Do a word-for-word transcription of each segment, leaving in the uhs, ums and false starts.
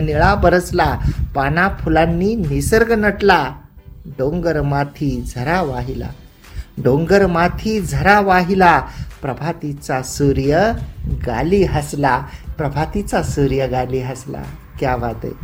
निळा बरसला, पाना फुलांनी निसर्ग नटला, डोंगर माथी झरा वाहिला, डोंगर माथी झरा वाहिला, प्रभातीचा सूर्य गाली हसला, प्रभातीचा सूर्य गाली हसला. क्या बात आहे.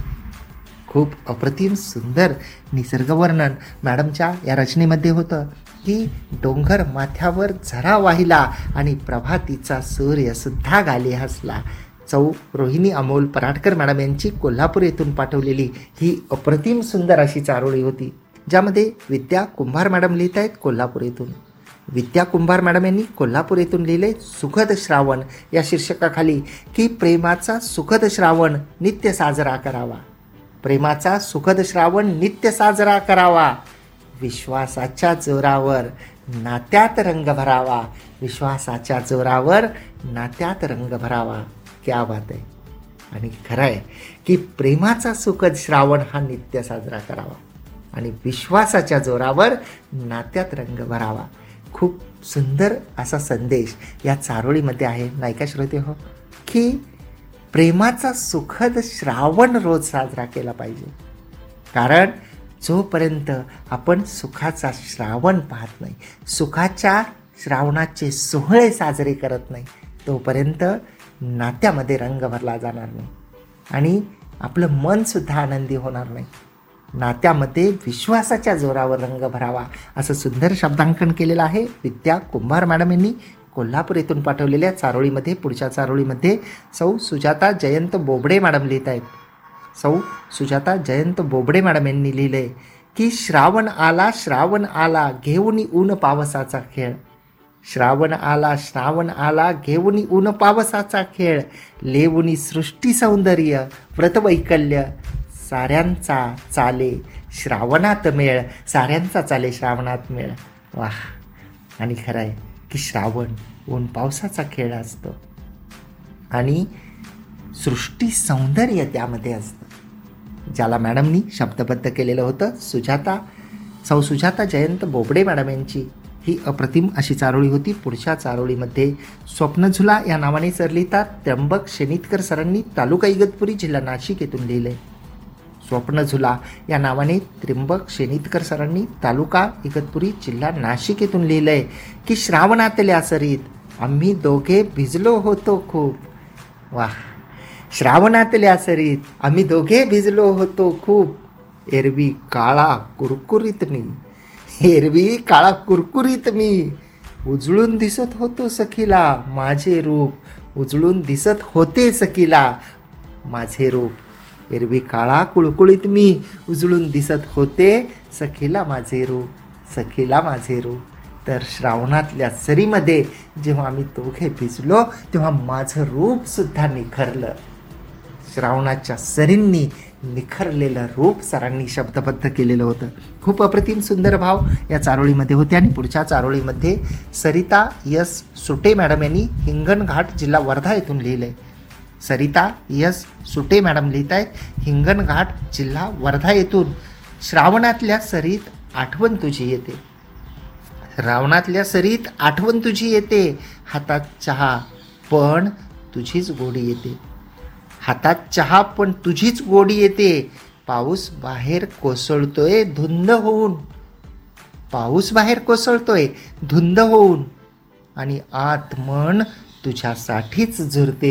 खूप अप्रतिम सुंदर निसर्ग वर्णन मॅडमच्या या रचनेमध्ये होतं की डोंगर माथ्यावर झरा वाहिला आणि प्रभातीचा सूर्य सुद्धा गाली हसला. चौ रोहिणी अमोल पराडकर मॅडम यांची कोल्हापूर येथून पाठवलेली ही अप्रतिम सुंदर अशी चारोळी होती, ज्यामध्ये विद्या कुंभार मॅडम लिहित आहेत कोल्हापूर येथून. विद्या कुंभार मॅडम यांनी कोल्हापूर येथून लिहिले सुखद श्रावण या शीर्षकाखाली की प्रेमाचा सुखद श्रावण नित्य साजरा करावा, प्रेमाचा सुखद श्रावण नित्य साजरा करावा, विश्वासाच्या जोरावर नात्यात रंग भरावा, विश्वासाच्या जोरावर नात्यात रंग भरावा. क्या बात आहे. आणि खरं आहे की प्रेमाचा सुखद श्रावण हा नित्य साजरा करावा आणि विश्वासाच्या जोरावर नात्यात रंग भरावा. खूप सुंदर असा संदेश या चारोळीमध्ये आहे नाही का श्रोते हो, की प्रेमाचा सुखद श्रावण रोज साजरा केला पाहिजे. कारण जोपर्यंत आपण सुखाचा श्रावण पाहत नाही, सुखाच्या श्रावणाचे सोहळे साजरे करत नाही, तोपर्यंत नात्यामध्ये रंग भरला जाणार नाही आणि आपलं मनसुद्धा आनंदी होणार नाही. नात्यामध्ये विश्वासाच्या जोरावर रंग भरावा असं सुंदर शब्दांकन केलेलं आहे विद्या कुंभार मॅडम यांनी कोल्हापूर येथून पाठवलेल्या चारोळीमध्ये. पुढच्या चारोळीमध्ये सौ सुजाता जयंत बोबडे मॅडम लिहित आहेत. सौ सुजाता जयंत बोबडे मॅडम यांनी लिहिले की श्रावण आला श्रावण आला घेऊन ऊन पावसाचा खेळ, श्रावण आला श्रावण आला घेऊन ऊन पावसाचा खेळ, लेवुनी सृष्टी सौंदर्य व्रतवैकल्य, साऱ्यांचा चाले श्रावणात मेळ, साऱ्यांचा चाले श्रावणात मेळ. वाह. आणि खरं आहे की श्रावण ऊन पावसाचा खेळ असतो आणि सृष्टी सौंदर्य त्यामध्ये असतं, ज्याला मॅडमनी शब्दबद्ध केलेलं होतं. सुजाता सौ सुजाता जयंत बोबडे मॅडम यांची ही अप्रतिम अशी चारोळी होती. पुढच्या चारोळीमध्ये स्वप्नझुला या नावाने सर लिहितात. त्र्यंबक शेनितकर सरांनी तालुका इगतपुरी जिल्हा नाशिक येथून लिहिले. स्वप्नझुला या नावाने त्र्यंबक शेनितकर सरांनी तालुका इगतपुरी जिल्हा नाशिक येथून लिहिलंय की श्रावणातल्या सरीत आम्ही दोघे भिजलो होतो खूप. वाह. श्रावणातल्या सरीत आम्ही दोघे भिजलो होतो खूप, एरवी काळा कुरकुरीत मी, एरवी काळा कुरकुरीत मी, उजळून दिसत होतो सखीला माझे रूप, उजळून दिसत होते सखीला माझे रूप, एरवी काळा कुळकुळीत मी, उजळून दिसत होते सखीला माझे रूप, सखीला माझे रूप. तर श्रावणातल्या सरीमध्ये जेव्हा आम्ही दोघे भिजलो तेव्हा माझं रूपसुद्धा निखरलं. श्रावणाच्या सरींनी निखरलेलं रूप सरांनी शब्दबद्ध केलेलं होतं. खूप अप्रतिम सुंदर भाव या चारोळीमध्ये होते. आणि पुढच्या चारोळीमध्ये सरिता यस सुटे मॅडम यांनी हिंगणघाट जिल्हा वर्धा येथून लिहिलंय. सरिता यस सुटे मॅडम लिहित आहेत हिंगणघाट जिल्हा वर्धा येथून. श्रावणातल्या सरीत आठवण तुझी येते, श्रावणातल्या सरीत आठवण तुझी येते, हातात चहा पण तुझीच गोडी येते, हातात चहा पण तुझीच गोडी येते, पाऊस बाहेर कोसळतोय धुंद होऊन, पाऊस बाहेर कोसळतोय धुंद होऊन, आणि आत मन तुझ्यासाठीच झुरते,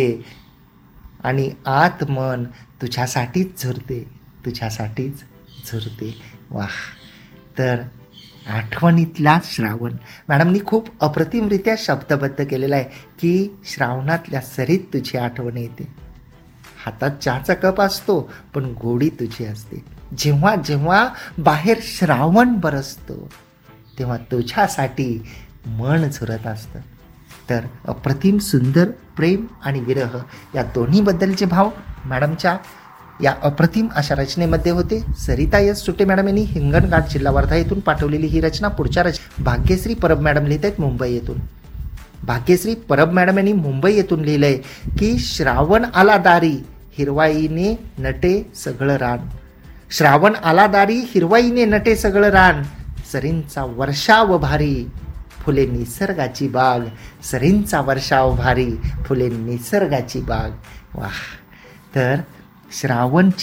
आणि आत मन तुझ्यासाठीच झुरते, तुझ्यासाठीच झुरते. वाह. तर आठवणीतला श्रावण मॅडमनी खूप अप्रतिमरित्या शब्दबद्ध केलेला आहे की श्रावणातल्या सरीत तुझी आठवण येते, हातात चहाचा कप असतो पण गोडी तुझी असते, जेव्हा जेव्हा बाहेर श्रावण बरसतो तेव्हा तुझ्यासाठी मन झुरत असतं. तर अप्रतिम सुंदर प्रेम आणि विरह या दोन्हीबद्दलचे भाव मॅडमच्या या अप्रतिम अशा रचनेमध्ये होते. सरिता यस सुटे मॅडम यांनी हिंगणघाट जिल्हा वर्धा येथून पाठवलेली ही रचना. पुढच्या रचना भाग्यश्री परब मॅडम लिहित आहेत मुंबई येथून. भाग्यश्री परब मॅडम यांनी मुंबई येथून लिहिलंय की श्रावण आला दारी हिरवाईने नटे सगळं रान, श्रावण आला दारी हिरवाईने नटे सगळं रान, सरींचा वर्षाव भारी फुले निसर्गाची बाग, सरींचा वर्षाव भारी फुले निसर्गाची बाग. वाह. तर श्रावणची